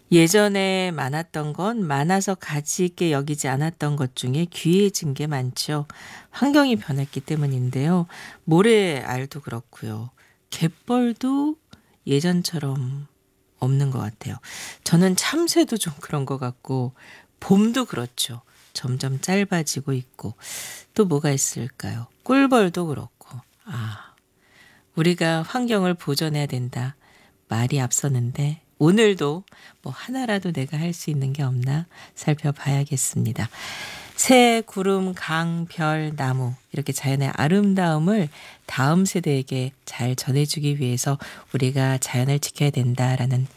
예전에 많았던 건 많아서 가치 있게 여기지 않았던 것 중에 귀해진 게 많죠. 환경이 변했기 때문인데요. 모래알도 그렇고요. 갯벌도 예전처럼 없는 것 같아요. 저는 참새도 좀 그런 것 같고 봄도 그렇죠. 점점 짧아지고 있고 또 뭐가 있을까요? 꿀벌도 그렇고 우리가 환경을 보존해야 된다. 말이 앞서는데 오늘도 뭐 하나라도 내가 할 수 있는 게 없나 살펴봐야겠습니다. 새, 구름, 강, 별, 나무 이렇게 자연의 아름다움을 다음 세대에게 잘 전해주기 위해서 우리가 자연을 지켜야 된다라는